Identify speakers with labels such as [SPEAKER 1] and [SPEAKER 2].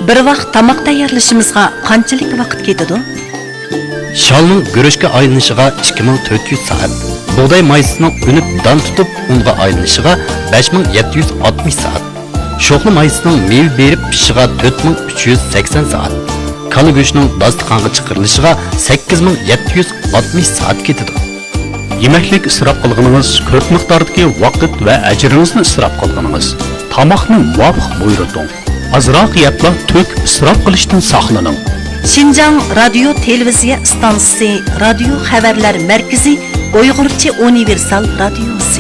[SPEAKER 1] Bir vaqt tamoq tayyorlashimizga qanchalik vaqt ketadi?
[SPEAKER 2] Shalning guruchga aylanishiga 2400 soat, bug'doy maysining unib don tutib unga aylanishiga 5760 soat, sho'xli maysining meva berib pishishiga 4380 soat, kala go'shtining dasturxonga chiqarilishiga 8760 soat ketadi.
[SPEAKER 3] Yemeklik israf qilganingiz ko'p miqdordagi vaqt va ajringizni israf qilganingiz. Tamoqni muvofiq buyurting. Azroq yebla to'k israf qilishdan saqlaning.
[SPEAKER 1] Şinjan Radio Televiziya stansiyasi, radio xabarlar markazi, Uyg'urcha universal radiosi.